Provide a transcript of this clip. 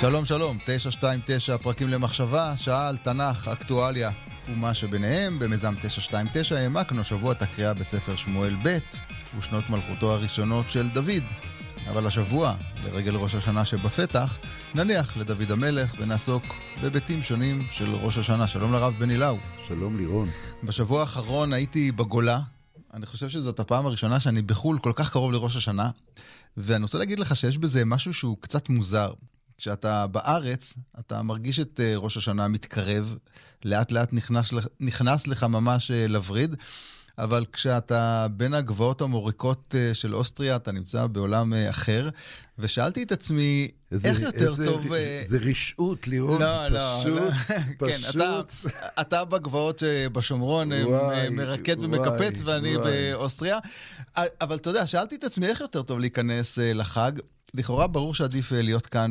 שלום שלום, 929 פרקים למחשבה, שעה על תנ"ך, אקטואליה ומה שביניהם. במיזם 929 העמקנו שבוע את הקריאה בספר שמואל ב' ושנות מלכותו הראשונות של דוד. אבל השבוע, לרגל ראש השנה שבפתח, נניח לדוד המלך ונעסוק בביתים שונים של ראש השנה. שלום לרב בן אילאו. שלום לירון. בשבוע האחרון הייתי בגולה. אני חושב שזאת הפעם הראשונה שאני בחול כל כך קרוב לראש השנה, ואני רוצה להגיד לך שיש בזה משהו שהוא קצת מוזר. כשאתה בארץ, אתה מרגיש את ראש השנה מתקרב, לאט לאט נכנס לך ממש לווריד, אבל כשאתה בין הגבעות המוריקות של אוסטריה, אתה נמצא בעולם אחר, ושאלתי את עצמי, איך יותר טוב... זה רשעות, לירון, פשוט. אתה בגבעות בשומרון מרקד ומקפץ, ואני באוסטריה, אבל אתה יודע, שאלתי את עצמי, איך יותר טוב להיכנס לחג? לכאורה ברור שעדיף להיות כאן